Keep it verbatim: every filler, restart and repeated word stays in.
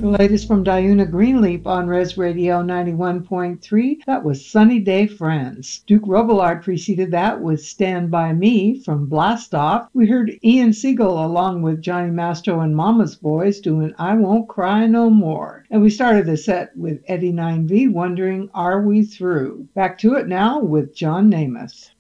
latest from Diana Greenleaf on Res Radio ninety-one point three. That was Sunny Day Friends. Duke Robillard preceded that with Stand By Me from Blast Off. We heard Ian Siegel along with Johnny Mastro and Mama's Boys doing I Won't Cry No More. And we started the set with Eddie nine V wondering, Are We Through? Back to it now with John Namath.